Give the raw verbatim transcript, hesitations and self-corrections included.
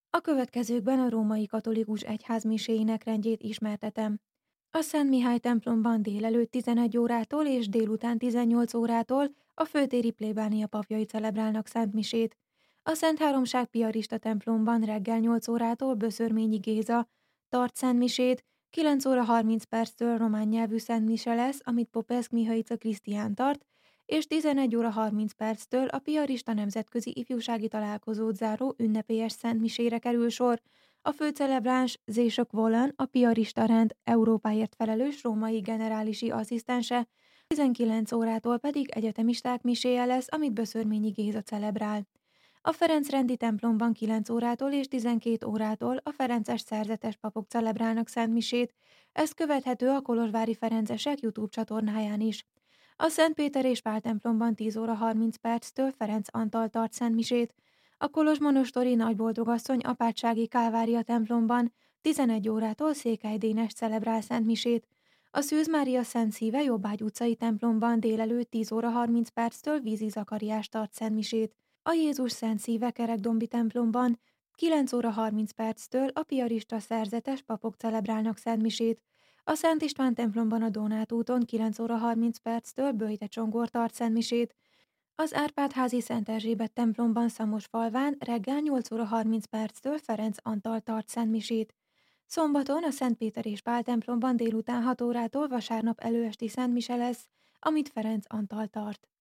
A következőkben a római katolikus egyház miséinek rendjét ismertetem. A Szent Mihály templomban délelőtt tizenegy órától és délután tizennyolc órától a főtéri plébánia papjai celebrálnak szentmisét. A Szent Háromság piarista templomban reggel nyolc órától Böszörményi Géza tart szentmisét, kilenc óra harminc perctől román nyelvű szentmise lesz, amit Popescu Mihaica Krisztián tart, és tizenegy óra harminc perctől a piarista nemzetközi ifjúsági találkozót záró ünnepélyes szentmisére kerül sor. A főcelebráns Zsésok Volán, a piarista rend Európáért felelős római generálisi asszisztense, tizenkilenc órától pedig egyetemisták miséje lesz, amit Böszörményi Géza celebrál. A Ferenc rendi templomban kilenc órától és tizenkét órától a ferences szerzetes papok celebrálnak szentmisét, ez követhető a kolozsvári ferencesek YouTube csatornáján is. A Szent Péter és Pál templomban tíz óra harminc perctől Ferenc Antal tart szentmisét, a kolozsmonostori Nagyboldogasszony apátsági Kálvária templomban tizenegy órától Székely Dénes celebrál szentmisét, a Szűz Mária Szent Szíve Jobbágy utcai templomban délelőtt tíz óra harminc perctől Vízi Zakariás tart szentmisét, a Jézus Szent Szíve Kerekdombi templomban kilenc óra harminc perctől a piarista szerzetes papok celebrálnak szentmisét, a Szent István templomban a Dónát úton kilenc óra harminc perctől Böjte Csongor tart szentmisét, az Árpád-házi Szent Erzsébet templomban Szamosfalván reggel nyolc óra harminc perctől Ferenc Antal tart szentmisét. Szombaton a Szent Péter és Pál templomban délután hat órától vasárnap előesti szentmise lesz, amit Ferenc Antal tart.